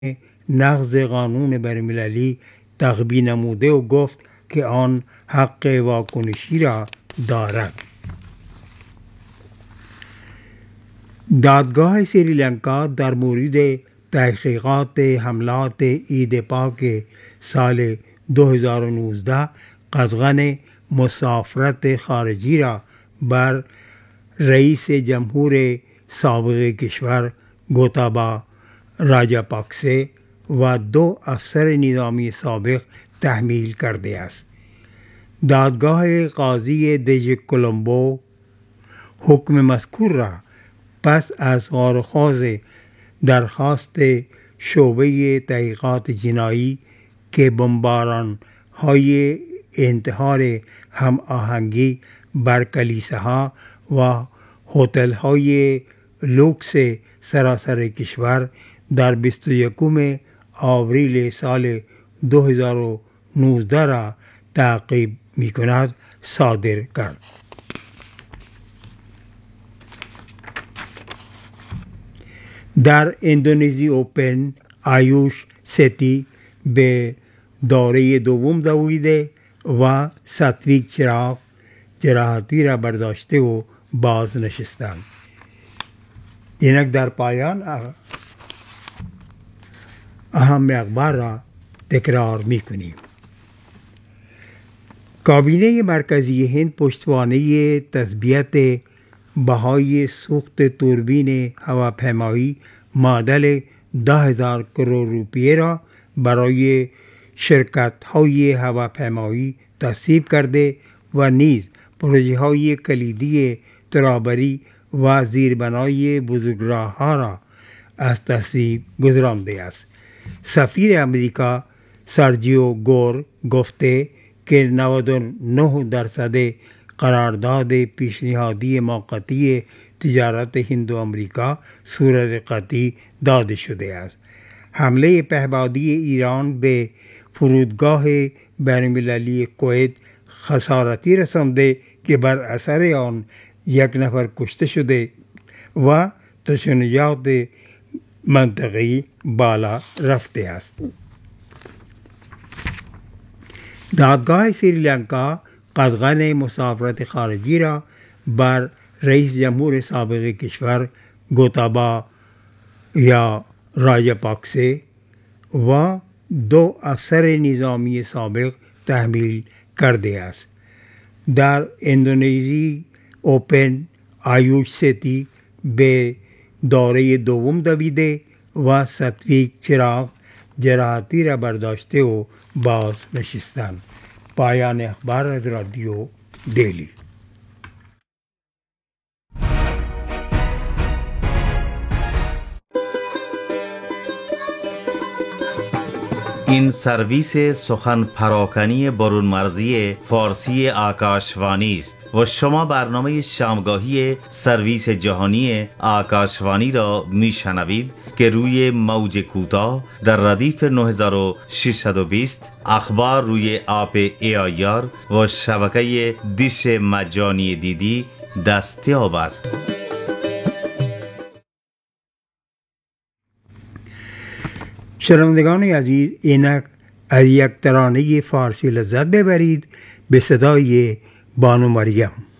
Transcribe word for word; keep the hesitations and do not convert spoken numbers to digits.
نقض قانون بین‌المللی تقویه نموده و گفت که آن حق واکنشی را دارد. دادگاه سریلانکا در مورد تحقیقات حملات عید پاک سال دو هزار و نوزده قطعاً مسافرت خارجی را بر رئیس جمهور سابق کشور گوتابا راجاپاکسه و دو افسر نظامی سابق تحمیل کرده است. دادگاه قاضی دژ کلمبو حکم مذکور را پس از غارخواز درخواست شعبه تحقیقات جنایی که بمباران های انتحار هم آهنگی بر کلیساها و هتل های لوکس سراسر کشور در بیست و یکم آوریل سال دو هزار و نوزده را تعقیب می کند صادر کرد. در اندونزی اوپن آیوش ستی به دوره دوم دویده و ساتویک چراغ جراحتی را برداشته و باز نشستند. اینک در پایان اهم اخبار را تکرار می کنیم. کابینه مرکزی هند پشتوانه تثبیت بهای سوخت توربین هواپیمایی معادل ده هزار کرور روپیه را برای شرکت های هواپیمایی تصویب کرده و نیز پروژه های کلیدی ترابری و زیربنای بزرگراه ها را از تصویب گذرانده است. سفیر امریکا سرجیو گور گفته که نود و نه درصد قرارداد پیشنهادی موقتی تجارت هند و امریکا صورت قطعی داده شده است. حمله پهپادی ایران به فرودگاه بین‌المللی کویت خسارتی رسانده که بر اثر آن یک نفر کشته شده و تشنجات منطقی بالا رفته است. دادگاه سریلانکا قطعاً مسافرت خارجی را بر رئیس جمهور سابق کشور گوتابا یا راجاپاکسه و دو افسر نظامی سابق تحمیل کرده است. در اندونزی اوپن آیوش ستی به دوره دوم دویده و ساتویک چراغ جراحتی را برداشته و باز نشستند. پایان اخبار از رادیو دهلی. این سرویس سخن پراکنی برون مرزی فارسی آکاشوانی است و شما برنامه شامگاهی سرویس جهانی آکاشوانی را میشنوید که روی موج کوتاه در ردیف نه هزار و ششصد و بیست، اخبار روی آپ ای آی آر و شبکه دیش مجانی دیدی دستیاب است. شنوندگان عزیز، اینک از یک ترانه فارسی لذت ببرید به صدای بانو مریم.